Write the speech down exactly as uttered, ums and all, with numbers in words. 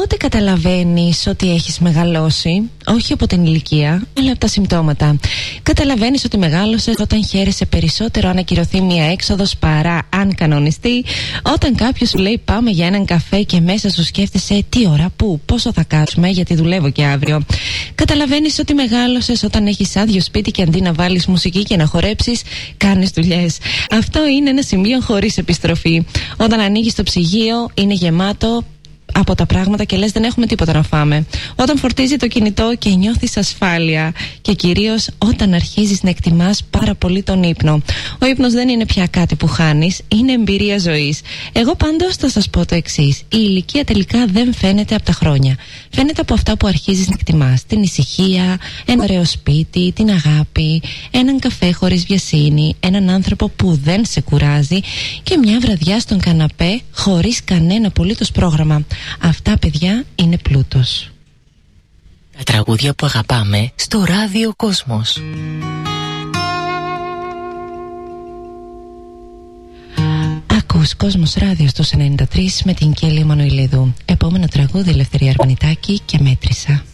Πότε καταλαβαίνεις ότι έχεις μεγαλώσει? Όχι από την ηλικία, αλλά από τα συμπτώματα. Καταλαβαίνεις ότι μεγάλωσες όταν χαίρεσαι περισσότερο αν ακυρωθεί μία έξοδος παρά αν κανονιστεί. Όταν κάποιος σου λέει πάμε για έναν καφέ και μέσα σου σκέφτεσαι τι ώρα, πού, πόσο θα κάτσουμε γιατί δουλεύω και αύριο. Καταλαβαίνεις ότι μεγάλωσες όταν έχεις άδειο σπίτι και αντί να βάλεις μουσική και να χορέψεις, κάνεις δουλειές. Αυτό είναι ένα σημείο χωρίς επιστροφή. Όταν ανοίγεις το ψυγείο, είναι γεμάτο από τα πράγματα και λες δεν έχουμε τίποτα να φάμε. Όταν φορτίζει το κινητό και νιώθεις ασφάλεια. Και κυρίως όταν αρχίζεις να εκτιμάς πάρα πολύ τον ύπνο. Ο ύπνος δεν είναι πια κάτι που χάνεις, είναι εμπειρία ζωής. Εγώ πάντως θα σας πω το εξής: η ηλικία τελικά δεν φαίνεται από τα χρόνια. Φαίνεται από αυτά που αρχίζεις να εκτιμάς. Την ησυχία, ένα ωραίο σπίτι, την αγάπη, έναν καφέ χωρίς βιασύνη, έναν άνθρωπο που δεν σε κουράζει και μια βραδιά στον καναπέ χωρίς κανένα απολύτως πρόγραμμα. Αυτά, παιδιά, είναι πλούτος. Τα τραγούδια που αγαπάμε στο Ράδιο Κόσμος. Ακούς Κόσμος Ράδιο στους ενενήντα τρία με την Κέλλη Μανοηλίδου. Επόμενο τραγούδι, Ελευθερία Αρμανιτάκη και Μέτρησα.